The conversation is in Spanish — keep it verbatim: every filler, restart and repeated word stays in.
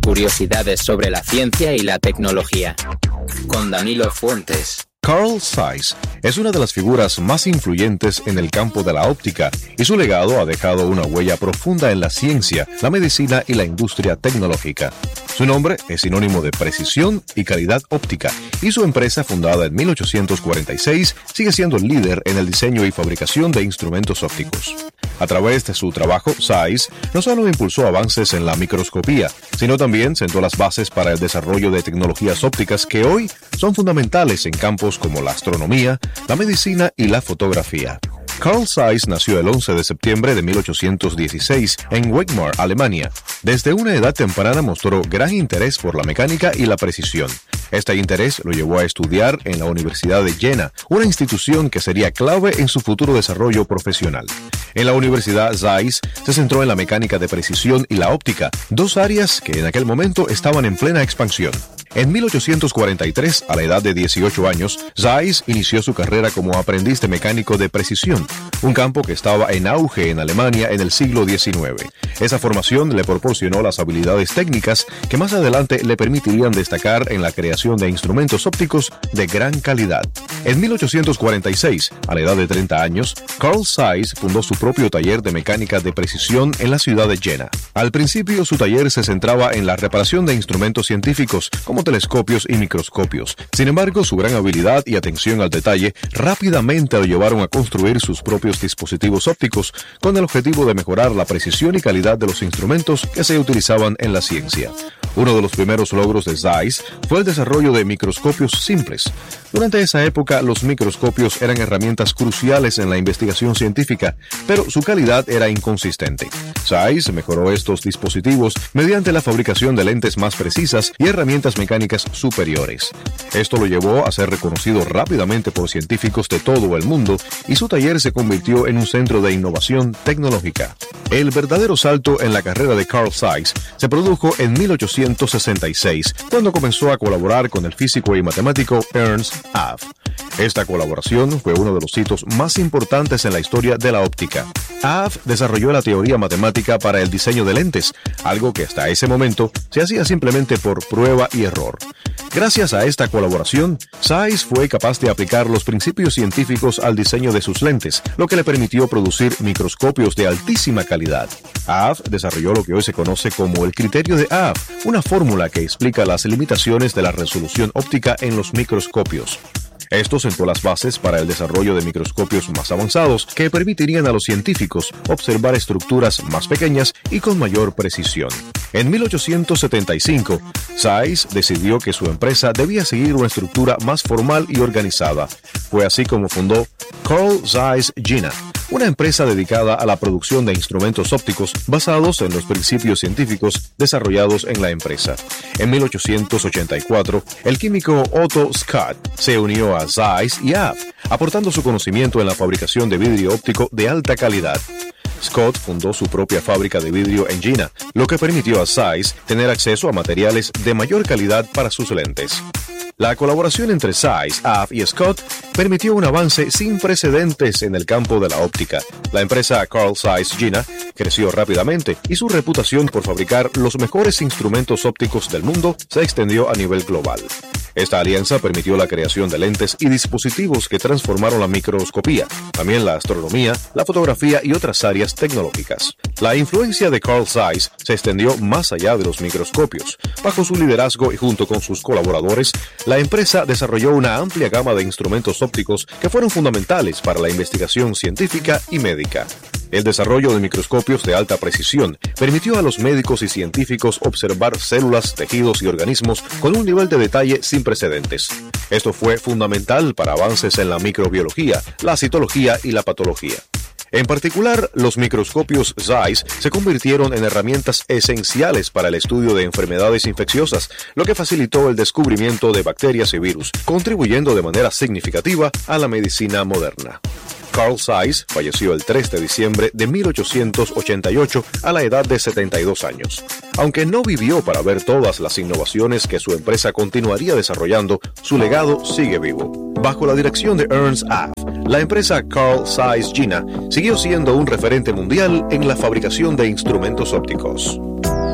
curiosidades sobre la ciencia y la tecnología. Con Danilo Fuentes. Carl Zeiss es una de las figuras más influyentes en el campo de la óptica y su legado ha dejado una huella profunda en la ciencia, la medicina y la industria tecnológica. Su nombre es sinónimo de precisión y calidad óptica, y su empresa, fundada en mil ochocientos cuarenta y seis, sigue siendo el líder en el diseño y fabricación de instrumentos ópticos. A través de su trabajo, Zeiss no solo impulsó avances en la microscopía, sino también sentó las bases para el desarrollo de tecnologías ópticas que hoy son fundamentales en campos como la astronomía, la medicina y la fotografía. Carl Zeiss nació el once de septiembre de mil ochocientos dieciséis en Weimar, Alemania. Desde una edad temprana mostró gran interés por la mecánica y la precisión. Este interés lo llevó a estudiar en la Universidad de Jena, una institución que sería clave en su futuro desarrollo profesional. En la Universidad, Zeiss se centró en la mecánica de precisión y la óptica, dos áreas que en aquel momento estaban en plena expansión. En mil ochocientos cuarenta y tres, a la edad de dieciocho años, Zeiss inició su carrera como aprendiz de mecánico de precisión, un campo que estaba en auge en Alemania en el siglo diecinueve. Esa formación le proporcionó las habilidades técnicas que más adelante le permitirían destacar en la creación de instrumentos ópticos de gran calidad. En mil ochocientos cuarenta y seis, a la edad de treinta años, Carl Zeiss fundó su propio taller de mecánica de precisión en la ciudad de Jena. Al principio, su taller se centraba en la reparación de instrumentos científicos, como telescopios y microscopios. Sin embargo, su gran habilidad y atención al detalle rápidamente lo llevaron a construir sus propios dispositivos ópticos con el objetivo de mejorar la precisión y calidad de los instrumentos que se utilizaban en la ciencia. Uno de los primeros logros de Zeiss fue el desarrollo de microscopios simples. Durante esa época, los microscopios eran herramientas cruciales en la investigación científica, pero su calidad era inconsistente. Zeiss mejoró estos dispositivos mediante la fabricación de lentes más precisas y herramientas mecánicas superiores. Esto lo llevó a ser reconocido rápidamente por científicos de todo el mundo, y su taller se convirtió en un centro de innovación tecnológica. El verdadero salto en la carrera de Carl Zeiss se produjo en mil ochocientos sesenta y seis, cuando comenzó a colaborar con el físico y matemático Ernst Abbe. Esta colaboración fue uno de los hitos más importantes en la historia de la óptica. Abbe desarrolló la teoría matemática para el diseño de lentes, algo que hasta ese momento se hacía simplemente por prueba y error. Gracias a esta colaboración, Zeiss fue capaz de aplicar los principios científicos al diseño de sus lentes, lo que le permitió producir microscopios de altísima calidad. Abbe desarrolló lo que hoy se conoce como el criterio de Abbe, una fórmula que explica las limitaciones de la resolución óptica en los microscopios. Esto sentó las bases para el desarrollo de microscopios más avanzados que permitirían a los científicos observar estructuras más pequeñas y con mayor precisión. En mil ochocientos setenta y cinco, Zeiss decidió que su empresa debía seguir una estructura más formal y organizada. Fue así como fundó Carl Zeiss Jena, una empresa dedicada a la producción de instrumentos ópticos basados en los principios científicos desarrollados en la empresa. En mil ochocientos ochenta y cuatro, el químico Otto Scott se unió a Zeiss y Abbe, aportando su conocimiento en la fabricación de vidrio óptico de alta calidad. Scott fundó su propia fábrica de vidrio en Jena, lo que permitió a Zeiss tener acceso a materiales de mayor calidad para sus lentes. La colaboración entre Zeiss, Abbe y Scott permitió un avance sin precedentes en el campo de la óptica. La empresa Carl Zeiss Jena creció rápidamente y su reputación por fabricar los mejores instrumentos ópticos del mundo se extendió a nivel global. Esta alianza permitió la creación de lentes y dispositivos que transformaron la microscopía, también la astronomía, la fotografía y otras áreas tecnológicas. La influencia de Carl Zeiss se extendió más allá de los microscopios. Bajo su liderazgo y junto con sus colaboradores, la empresa desarrolló una amplia gama de instrumentos ópticos que fueron fundamentales para la investigación científica y médica. El desarrollo de microscopios de alta precisión permitió a los médicos y científicos observar células, tejidos y organismos con un nivel de detalle sin precedentes. Esto fue fundamental para avances en la microbiología, la citología y la patología. En particular, los microscopios Zeiss se convirtieron en herramientas esenciales para el estudio de enfermedades infecciosas, lo que facilitó el descubrimiento de bacterias y virus, contribuyendo de manera significativa a la medicina moderna. Carl Zeiss falleció el tres de diciembre de mil ochocientos ochenta y ocho a la edad de setenta y dos años. Aunque no vivió para ver todas las innovaciones que su empresa continuaría desarrollando, su legado sigue vivo. Bajo la dirección de Ernst Abbe, la empresa Carl Zeiss Jena siguió siendo un referente mundial en la fabricación de instrumentos ópticos.